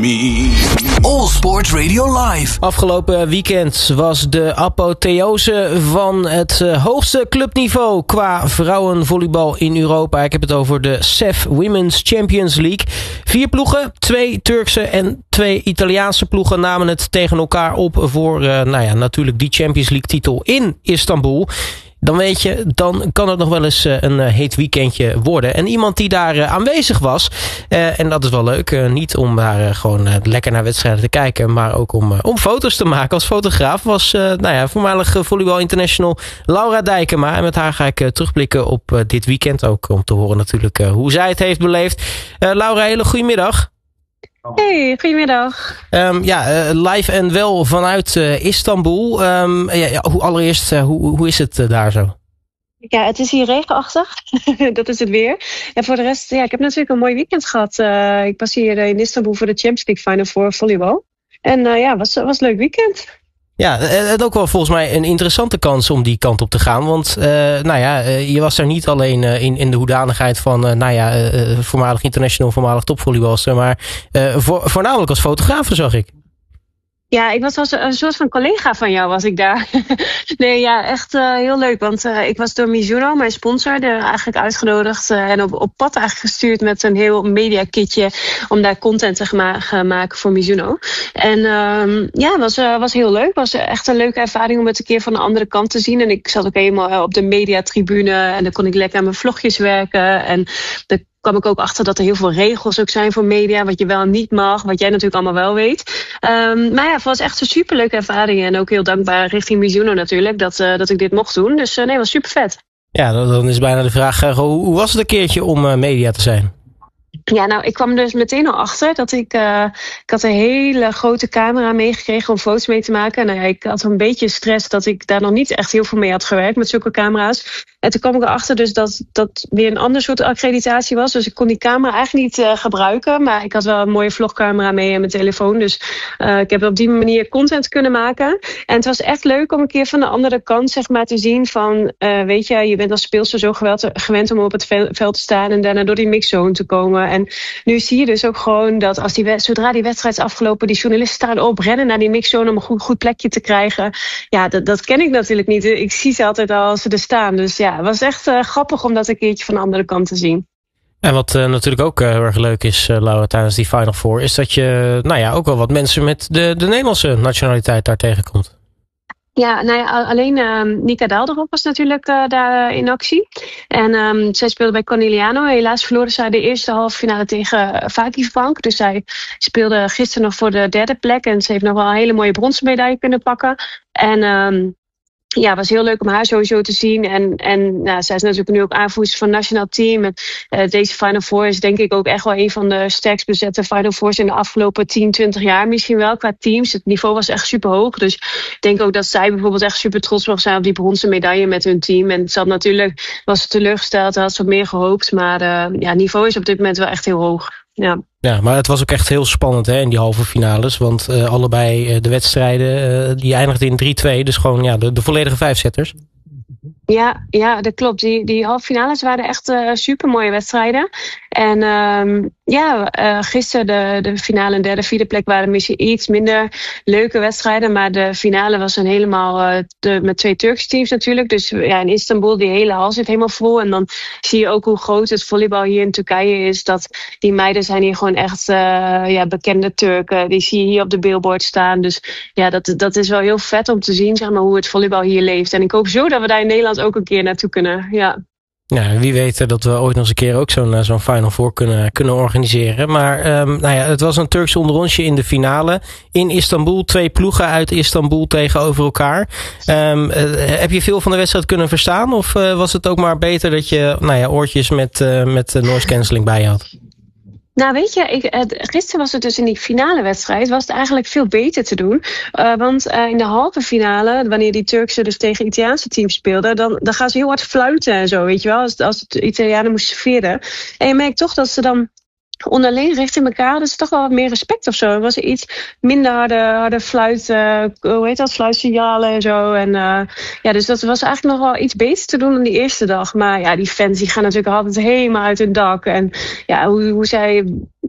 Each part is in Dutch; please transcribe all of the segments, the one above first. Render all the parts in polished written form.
All Sport Radio Live. Afgelopen weekend was de apotheose van het hoogste clubniveau qua vrouwenvolleybal in Europa. Ik heb het over de CEF Women's Champions League. 4 ploegen, 2 Turkse en 2 Italiaanse ploegen namen het tegen elkaar op voor natuurlijk die Champions League titel in Istanbul. Dan weet je, dan kan het nog wel eens een heet weekendje worden. En iemand die daar aanwezig was, en dat is wel leuk, niet om daar gewoon lekker naar wedstrijden te kijken, maar ook om foto's te maken als fotograaf, was voormalig volleybal international Laura Dijkema. En met haar ga ik terugblikken op dit weekend, ook om te horen natuurlijk hoe zij het heeft beleefd. Laura, hele goedemiddag. Hey, goedemiddag. Live en wel vanuit Istanbul. Allereerst, hoe is het daar zo? Ja, het is hier regenachtig. Dat is het weer. En voor de rest, ik heb natuurlijk een mooi weekend gehad. Ik was hier in Istanbul voor de Champions League Final voor volleybal. En was een leuk weekend. Ja, en ook wel volgens mij een interessante kans om die kant op te gaan. Want je was daar niet alleen in de hoedanigheid van voormalig international, voormalig topvolleybalster, maar voornamelijk als fotograaf, zag ik. Ja, ik was als een soort van collega van jou was ik daar. Echt heel leuk. Want ik was door Mizuno, mijn sponsor, er eigenlijk uitgenodigd en op pad eigenlijk gestuurd met een heel mediakitje om daar content te gaan maken voor Mizuno. En was heel leuk. Was echt een leuke ervaring om het een keer van de andere kant te zien. En ik zat ook helemaal op de mediatribune en dan kon ik lekker aan mijn vlogjes werken. En kwam ik ook achter dat er heel veel regels ook zijn voor media, wat je wel en niet mag, wat jij natuurlijk allemaal wel weet. Het was echt een superleuke ervaring en ook heel dankbaar richting Mizuno natuurlijk dat ik dit mocht doen. Dus het was super vet. Ja, dan is bijna de vraag, hoe was het een keertje om media te zijn? Ja, ik kwam dus meteen al achter dat ik had een hele grote camera meegekregen om foto's mee te maken. En ik had een beetje stress dat ik daar nog niet echt heel veel mee had gewerkt met zulke camera's. En toen kwam ik erachter dus dat weer een ander soort accreditatie was. Dus ik kon die camera eigenlijk niet gebruiken. Maar ik had wel een mooie vlogcamera mee en mijn telefoon. Dus ik heb op die manier content kunnen maken. En het was echt leuk om een keer van de andere kant zeg maar te zien van, je bent als speelster zo gewend om op het veld te staan en daarna door die mixzone te komen. En nu zie je dus ook gewoon dat zodra die wedstrijd is afgelopen, die journalisten staan op, rennen naar die mixzone om een goed plekje te krijgen. Ja, dat ken ik natuurlijk niet. Ik zie ze altijd al als ze er staan. Dus ja, het was echt grappig om dat een keertje van de andere kant te zien. En wat natuurlijk ook heel erg leuk is, Laura, tijdens die Final Four, is dat je ook wel wat mensen met de Nederlandse nationaliteit daar tegenkomt. Ja, alleen Nika Daalderop was natuurlijk daar in actie. En zij speelde bij Corneliano. Helaas verloren zij de eerste halve finale tegen Vakifbank. Dus zij speelde gisteren nog voor de 3e plek. En ze heeft nog wel een hele mooie bronzen medaille kunnen pakken. En het was heel leuk om haar sowieso te zien. En zij is natuurlijk nu ook aanvoerster van het nationaal team. En deze Final Four is denk ik ook echt wel een van de sterkst bezette Final Fours in de afgelopen 10, 20 jaar misschien wel qua teams. Het niveau was echt super hoog. Dus ik denk ook dat zij bijvoorbeeld echt super trots mag zijn op die bronzen medaille met hun team. En was ze teleurgesteld, had ze op meer gehoopt. Maar het niveau is op dit moment wel echt heel hoog. Ja, maar het was ook echt heel spannend in die halve finales. Want allebei de wedstrijden die eindigden in 3-2. Dus gewoon de volledige 5-setters. Ja, dat klopt. Die halve finales waren echt super mooie wedstrijden. En gisteren de finale en 3e, 4e plek waren misschien iets minder leuke wedstrijden. Maar de finale was een helemaal met 2 Turkse teams natuurlijk. Dus in Istanbul, die hele hal zit helemaal vol. En dan zie je ook hoe groot het volleybal hier in Turkije is. Dat die meiden zijn hier gewoon echt bekende Turken. Die zie je hier op de billboard staan. Dus dat is wel heel vet om te zien zeg maar, hoe het volleybal hier leeft. En ik hoop zo dat we daar in Nederland ook een keer naartoe kunnen. Ja, wie weet dat we ooit nog eens een keer ook zo'n Final Four kunnen organiseren. Maar het was een Turks onderrondje in de finale. In Istanbul, 2 ploegen uit Istanbul tegenover elkaar. Heb je veel van de wedstrijd kunnen verstaan? Of was het ook maar beter dat je oortjes met noise cancelling bij je had? Nou, weet je, gisteren was het dus in die finale wedstrijd, was het eigenlijk veel beter te doen. Want in de halve finale, wanneer die Turkse dus tegen Italiaanse teams speelden, dan gaan ze heel hard fluiten en zo, weet je wel, als de Italianen moesten serveren. En je merkt toch dat ze dan onderling richting elkaar, dus toch wel wat meer respect of zo. Er was iets minder harde fluitsignalen en zo. En dus dat was eigenlijk nog wel iets beter te doen dan die eerste dag. Maar die fans die gaan natuurlijk altijd helemaal uit hun dak. En hoe zij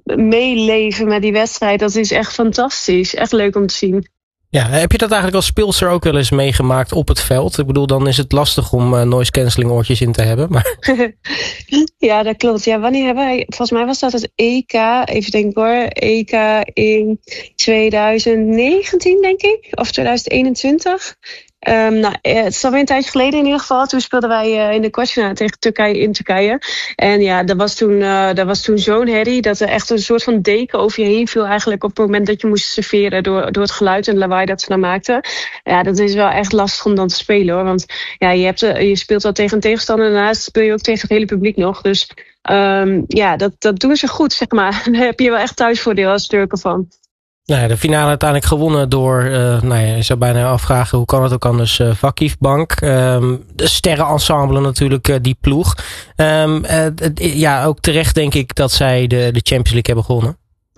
meeleven met die wedstrijd. Dat is echt fantastisch. Echt leuk om te zien. Ja, heb je dat eigenlijk als speelster ook wel eens meegemaakt op het veld? Ik bedoel, dan is het lastig om noise cancelling oortjes in te hebben. Maar... Ja, dat klopt. Ja, wanneer hebben wij... Volgens mij was dat het EK. Even denken hoor. EK in 2019, denk ik. Of 2021. Het is alweer een tijdje geleden in ieder geval. Toen speelden wij in de kwartfinale tegen Turkije in Turkije. En ja, dat was toen zo'n herrie dat er echt een soort van deken over je heen viel eigenlijk op het moment dat je moest serveren door het geluid en lawaai dat ze dan maakten. Ja, dat is wel echt lastig om dan te spelen hoor. Want ja, je speelt al tegen een tegenstander en daarnaast speel je ook tegen het hele publiek nog. Dus dat doen ze goed, zeg maar. Daar heb je wel echt thuisvoordeel als Turken van. Nou ja, de finale uiteindelijk gewonnen door, je zou bijna afvragen hoe kan het ook anders, Vakif Bank. De sterrenensemble natuurlijk, die ploeg. Ook terecht denk ik dat zij de Champions League hebben gewonnen.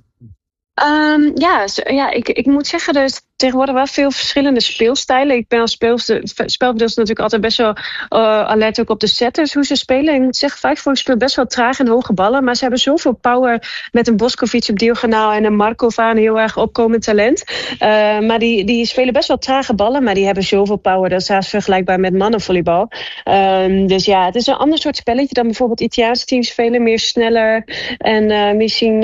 Ik moet zeggen, er is tegenwoordig wel veel verschillende speelstijlen. Ik ben als spelbedeelster natuurlijk altijd best wel alert ook op de setters, hoe ze spelen. Ik moet zeggen, Vijfvolk speelt best wel traag en hoge ballen, maar ze hebben zoveel power met een Boskovic op diagonaal en een Markova, een heel erg opkomend talent. Maar die spelen best wel trage ballen, maar die hebben zoveel power. Dat is haast vergelijkbaar met mannenvolleybal. Dus ja, het is een ander soort spelletje dan bijvoorbeeld Italiaanse teams spelen. Meer sneller en misschien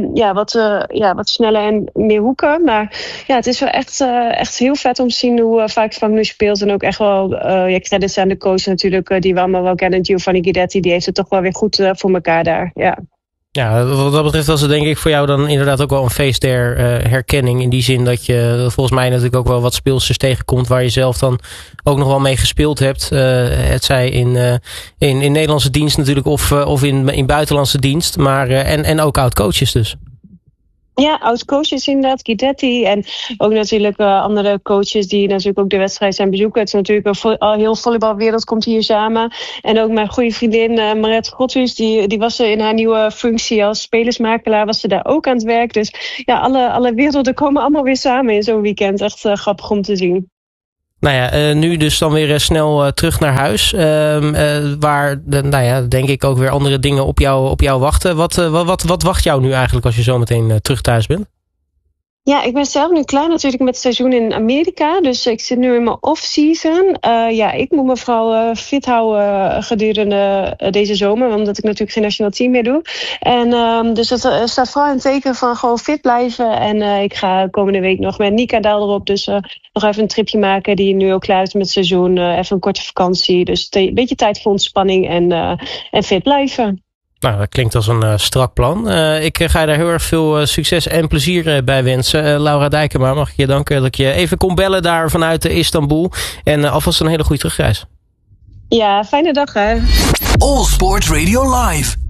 wat sneller en meer hoeken. Maar ja, het is wel echt heel vet om te zien hoe Vakif nu speelt. En ook echt wel credits aan de coach natuurlijk, die we allemaal wel kennen. Giovanni Guidetti, die heeft het toch wel weer goed voor elkaar daar. Ja. Ja, wat dat betreft was het denk ik voor jou dan inderdaad ook wel een feest der herkenning. In die zin dat je volgens mij natuurlijk ook wel wat speelsters tegenkomt waar je zelf dan ook nog wel mee gespeeld hebt. Het zij in Nederlandse dienst natuurlijk of in buitenlandse dienst. Maar, en ook oud-coaches dus. Ja, oud-coaches inderdaad, Guidetti. En ook natuurlijk andere coaches die natuurlijk ook de wedstrijd zijn bezoeken. Het is natuurlijk een heel volleybalwereld komt hier samen. En ook mijn goede vriendin Maret Godhuis, die was in haar nieuwe functie als spelersmakelaar, was ze daar ook aan het werk. Dus ja, alle werelden komen allemaal weer samen in zo'n weekend. Echt grappig om te zien. Nou ja, nu dus dan weer snel terug naar huis. Waar, denk ik ook weer andere dingen op jou wachten. Wat wacht jou nu eigenlijk als je zo meteen terug thuis bent? Ja, ik ben zelf nu klaar natuurlijk met het seizoen in Amerika. Dus ik zit nu in mijn off-season. Ik moet me vooral fit houden gedurende deze zomer. Omdat ik natuurlijk geen nationaal team meer doe. En dus dat staat vooral in het teken van gewoon fit blijven. En ik ga komende week nog met Nika Daal erop. Dus nog even een tripje maken die nu ook klaar is met het seizoen. Even een korte vakantie. Dus een beetje tijd voor ontspanning en fit blijven. Nou, dat klinkt als een strak plan. Ik ga je daar heel erg veel succes en plezier bij wensen. Laura Dijkema, mag ik je danken dat ik je even kon bellen daar vanuit Istanbul. En alvast een hele goede terugreis. Ja, fijne dag hè. All Sport Radio Live.